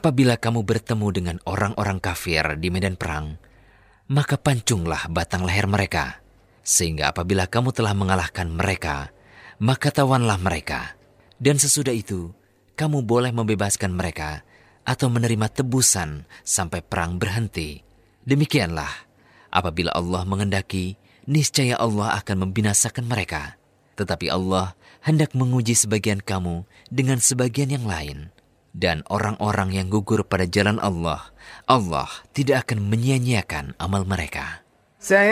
Apabila kamu bertemu dengan orang-orang kafir di medan perang, maka pancunglah batang leher mereka, sehingga apabila kamu telah mengalahkan mereka, maka tawanlah mereka. Dan sesudah itu, kamu boleh membebaskan mereka atau menerima tebusan sampai perang berhenti. Demikianlah, apabila Allah mengendaki, niscaya Allah akan membinasakan mereka. Tetapi Allah hendak menguji sebagian kamu dengan sebagian yang lain. Dan orang-orang yang gugur pada jalan Allah, Allah tidak akan menyia-nyiakan amal mereka.